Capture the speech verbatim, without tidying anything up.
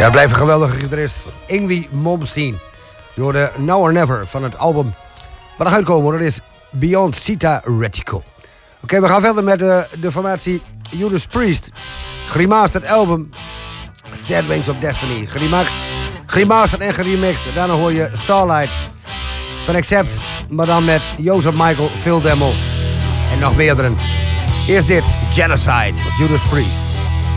Ja, blijft een geweldige gitarist. Yngwie Malmsteen. Je hoorde Now or Never van het album. Wat er uitkomen, dat is Beyond Sita Reticle. Oké, okay, we gaan verder met de, de formatie Judas Priest. Geremasterd album Sad Wings of Destiny. Geremasterd, geremasterd en geremixed. Daarna hoor je Starlight van Accept, maar dan met Joseph Michael, Phil Demmel en nog meerdere. Eerst dit, Genocide, Judas Priest.